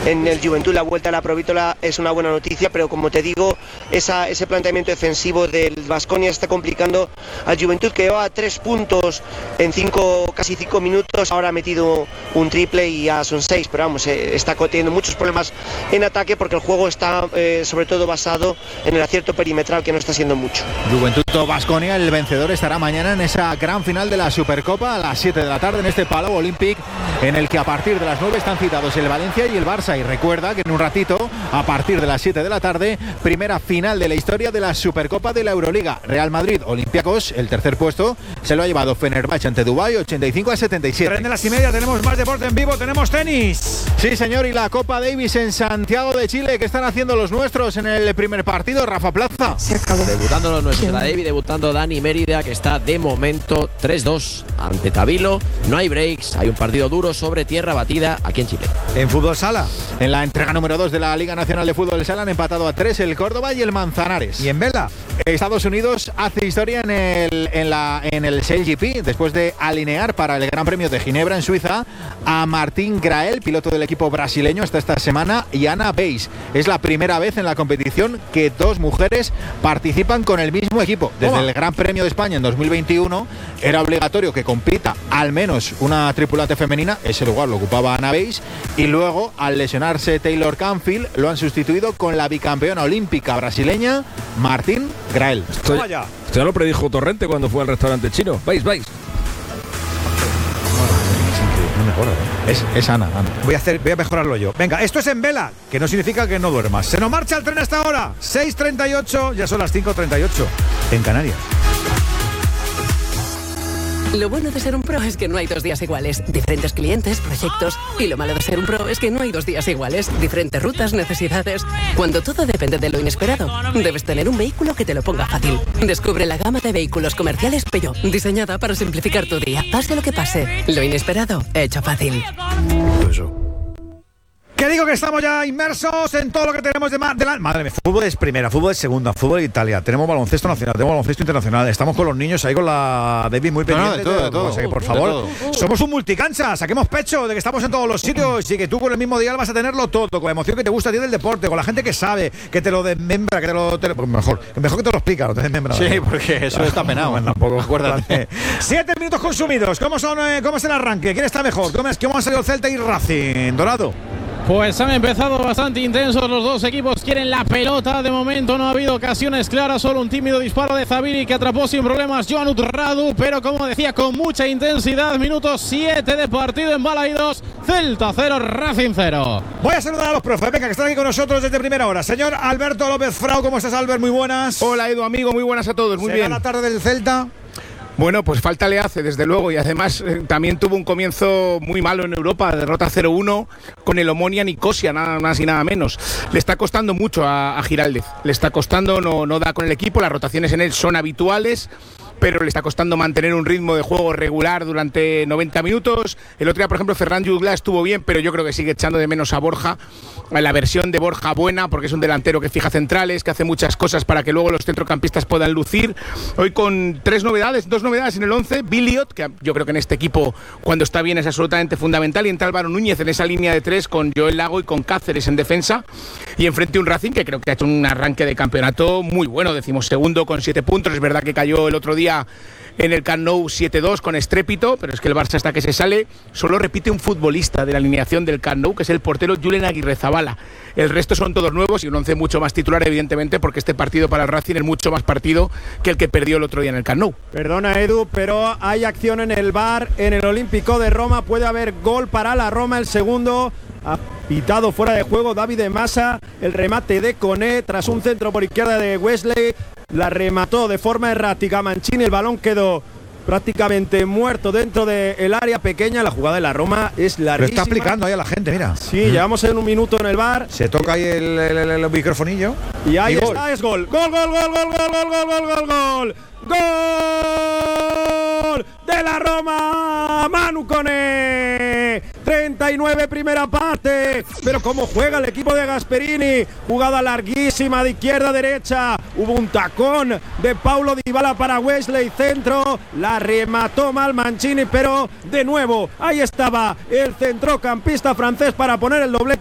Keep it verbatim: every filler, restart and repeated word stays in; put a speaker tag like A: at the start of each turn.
A: en el Juventud. La vuelta a la Provítola es una buena noticia, pero como te digo, esa, ese planteamiento defensivo del Baskonia está complicando al Juventud, que va a tres puntos en cinco, casi cinco minutos. Ahora ha metido un triple y ya son seis, pero vamos, eh, está teniendo muchos problemas en ataque porque el juego está eh, sobre todo basado en el acierto perimetral, que no está siendo mucho.
B: Juventud Baskonia, el vencedor estará mañana en esa gran final de la Supercopa a las siete de la tarde en este Palau Olímpic, en el que a partir de las nueve están citados el Valencia y el Barça. Y recuerda que en un ratito, a partir de las siete de la tarde, primera final de la historia de la Supercopa de la Euroliga. Real Madrid, Olympiacos, el tercer puesto se lo ha llevado Fenerbahce ante Dubái, ochenta y cinco a setenta y siete.
C: Tres de las y media, tenemos más deporte en vivo, tenemos tenis.
B: Sí, señor, y la Copa Davis en Santiago de Chile, que están haciendo los nuestros en el primer partido. Rafa Plaza.
D: Se acabó. Debutando los nuestros en la Davis, debutando Dani Mérida, que está de momento tres dos ante Tabilo. No hay breaks, hay un partido duro sobre tierra batida aquí en Chile.
C: En fútbol sala,
B: en la entrega número dos de la Liga Nacional de Fútbol Sala han empatado a tres el Córdoba y el Manzanares.
C: Y en vela,
B: Estados Unidos hace historia en el en la en el S A I L G P después de alinear para el Gran Premio de Ginebra en Suiza a Martín Grael, piloto del equipo brasileño hasta esta semana, y Ana Beis. Es la primera vez en la competición que dos mujeres participan con el mismo equipo. Desde el Gran Premio de España en dos mil veintiuno era obligatorio que compita al menos una tripulante femenina. Ese lugar lo ocupaba Ana Beis, y luego al lesionarse Taylor Canfield lo han sustituido con la bicampeona olímpica brasileña Martín Grael.
E: Esto, esto ya lo predijo Torrente cuando fue al restaurante chino. Vais, vais.
C: No mejora, ¿eh?
B: Es, es Ana, Ana.
C: Voy a hacer, voy a mejorarlo yo. Venga, esto es en vela, que no significa que no duermas. Se nos marcha el tren hasta ahora. seis treinta y ocho, ya son las cinco treinta y ocho en Canarias.
F: Lo bueno de ser un pro es que no hay dos días iguales. Diferentes clientes, proyectos. Y lo malo de ser un pro es que no hay dos días iguales. Diferentes rutas, necesidades. Cuando todo depende de lo inesperado, debes tener un vehículo que te lo ponga fácil. Descubre la gama de vehículos comerciales Peugeot, diseñada para simplificar tu día. Pase lo que pase, lo inesperado, hecho fácil.
C: Eso. Que digo que estamos ya inmersos en todo lo que tenemos de ma- delante. Madre mía, fútbol es primera, fútbol es segunda, fútbol es Italia. Tenemos baloncesto nacional, tenemos baloncesto internacional. Estamos con los niños ahí con la David muy pendiente.
B: No, no, de todo, de todo.
C: O sea que, por favor,
B: todo.
C: Somos un multicancha, saquemos pecho de que estamos en todos los sitios y que tú con el mismo dial vas a tenerlo todo, con la emoción que te gusta a ti del deporte, con la gente que sabe, que te lo desmembra, que te lo... Te lo pues mejor, mejor que te lo explica, no te desmembra.
B: Sí, porque eso está penado.
C: Bueno, tampoco, acuérdate. Siete minutos consumidos. ¿Cómo son? Eh, ¿Cómo es el arranque? ¿Quién está mejor? ¿Cómo, es, ¿Cómo han salido el Celta y Racing? Dorado.
G: Pues han empezado bastante intensos los dos equipos, quieren la pelota. De momento no ha habido ocasiones claras, solo un tímido disparo de Zabiri que atrapó sin problemas Joanut Radu, pero como decía, con mucha intensidad. Minuto siete de partido en Balaidos, Celta cero, Racing cero.
C: Voy a saludar a los profes, venga, que están aquí con nosotros desde primera hora. Señor Alberto López Frau, ¿cómo estás, Albert? Muy buenas.
H: Hola, Edu, amigo, muy buenas a todos, muy
C: ¿Será
H: bien.
C: la tarde del Celta?
H: Bueno, pues falta le hace, desde luego, y además eh, también tuvo un comienzo muy malo en Europa, derrota cero uno con el Omonia Nicosia, nada más y nada menos. Le está costando mucho a, a Giraldez, le está costando, no, no da con el equipo, las rotaciones en él son habituales, pero le está costando mantener un ritmo de juego regular durante noventa minutos. El otro día, por ejemplo, Ferran Jutgla estuvo bien, pero yo creo que sigue echando de menos a Borja, a la versión de Borja buena, porque es un delantero que fija centrales, que hace muchas cosas para que luego los centrocampistas puedan lucir. Hoy con tres novedades, dos novedades en el once, Billiot, que yo creo que en este equipo, cuando está bien, es absolutamente fundamental, y entra Álvaro Núñez en esa línea de tres con Joel Lago y con Cáceres en defensa, y enfrente un Racing que creo que ha hecho un arranque de campeonato muy bueno, decimos segundo con siete puntos. Es verdad que cayó el otro día en el Camp Nou siete dos con estrépito, pero es que el Barça hasta que se sale solo repite un futbolista de la alineación del Camp Nou, que es el portero Julen Aguirrezabala. El resto son todos nuevos y un once mucho más titular, evidentemente, porque este partido para el Racing es mucho más partido que el que perdió el otro día en el Camp Nou.
I: Perdona, Edu, pero hay acción en el V A R, en el Olímpico de Roma. Puede haber gol para la Roma, el segundo. Ha pitado fuera de juego David de Massa, el remate de Koné tras un centro por izquierda de Wesley, la remató de forma errática Mancini, el balón quedó prácticamente muerto dentro del área pequeña. La jugada de la Roma es larguísima.
C: Lo está aplicando ahí a la gente, mira.
I: Sí, mm. llevamos en un minuto en el V A R.
C: Se toca ahí el, el, el, el microfonillo.
I: Y ahí
C: y
I: está,
C: gol.
I: es gol. Gol, gol, gol, gol, gol, gol, gol, gol, gol, gol. ¡Gol de la Roma! Manu Koné. treinta y nueve primera parte. Pero cómo juega el equipo de Gasperini. Jugada larguísima de izquierda a derecha. Hubo un tacón de Paulo Dybala para Wesley. Centro. La remató mal Mancini, pero de nuevo ahí estaba el centrocampista francés para poner el doblete.